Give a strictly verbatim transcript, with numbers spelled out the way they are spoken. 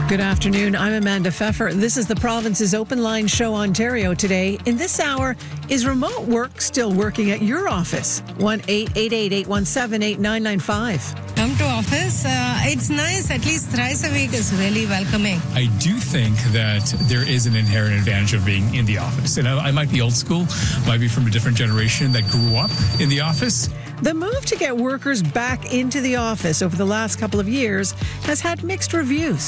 Good afternoon. I'm Amanda Pfeffer. This is the province's Open Line Show Ontario today. In this hour, is remote work still working at your office? one eight eight eight, eight one seven, eight nine nine five. Come to office. Uh, it's nice. At least thrice a week is really welcoming. I do think that there is an inherent advantage of being in the office. And I, I might be old school, might be from a different generation that grew up in the office. The move to get workers back into the office over the last couple of years has had mixed reviews.